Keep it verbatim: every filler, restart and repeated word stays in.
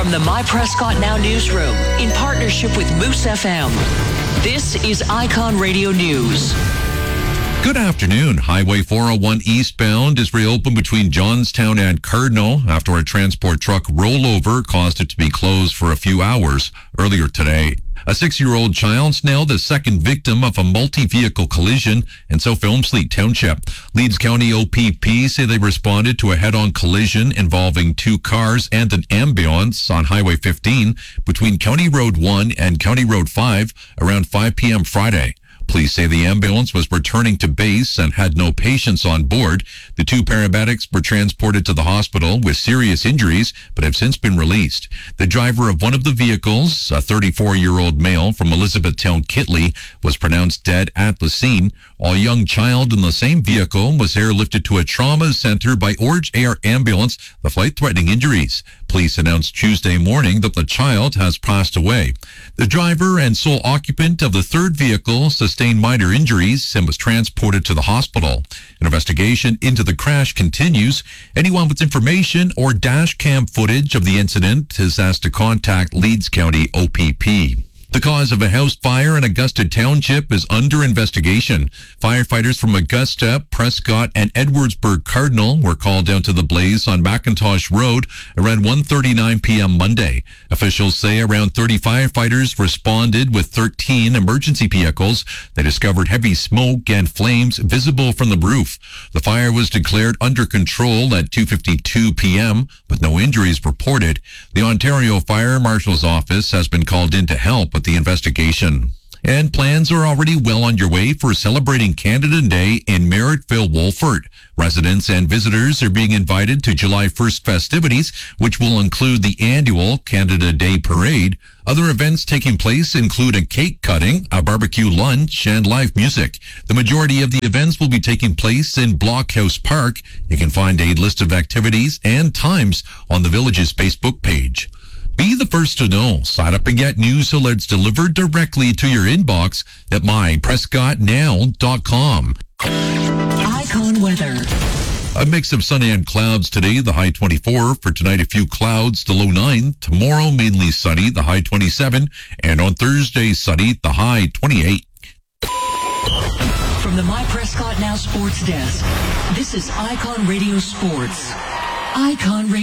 From the My Prescott Now newsroom, in partnership with Moose F M, this is Icon Radio News. Good afternoon. Highway four oh one eastbound is reopened between Johnstown and Cardinal after a transport truck rollover caused it to be closed for a few hours earlier today. A six-year-old child's now the second victim of a multi-vehicle collision in South Elmslie Township. Leeds County O P P say they responded to a head-on collision involving two cars and an ambulance on Highway fifteen between County Road one and County Road five around five p.m. Friday. Police say the ambulance was returning to base and had no patients on board. The two paramedics were transported to the hospital with serious injuries, but have since been released. The driver of one of the vehicles, a thirty-four-year-old male from Elizabethtown, Kitley, was pronounced dead at the scene. A young child in the same vehicle was airlifted to a trauma center by Orange Air Ambulance, the flight-threatening injuries. Police announced Tuesday morning that the child has passed away. The driver and sole occupant of the third vehicle sustained minor injuries and was transported to the hospital. An investigation into the crash continues. Anyone with information or dash cam footage of the incident is asked to contact Leeds County O P P. The cause of a house fire in Augusta Township is under investigation. Firefighters from Augusta, Prescott, and Edwardsburg Cardinal were called down to the blaze on McIntosh Road around one thirty-nine p.m. Monday. Officials say around thirty firefighters responded with thirteen emergency vehicles. They discovered heavy smoke and flames visible from the roof. The fire was declared under control at two fifty-two p.m., with no injuries reported. The Ontario Fire Marshal's office has been called in to help with the investigation. And plans are already well on your way for celebrating Canada Day in Merrittville, Wolford. Residents and visitors are being invited to July first festivities, which will include the annual Canada Day Parade. Other events taking place include a cake cutting, a barbecue lunch, and live music. The majority of the events will be taking place in Blockhouse Park. You can find a list of activities and times on the village's Facebook page. Be the first to know. Sign up and get news alerts delivered directly to your inbox at my prescott now dot com. Icon weather. A mix of sun and clouds today, the high twenty-four. For tonight, a few clouds, the low nine. Tomorrow, mainly sunny, the high twenty-seven. And on Thursday, sunny, the high twenty-eight. From the My Prescott Now Sports Desk, this is Icon Radio Sports. Icon Radio.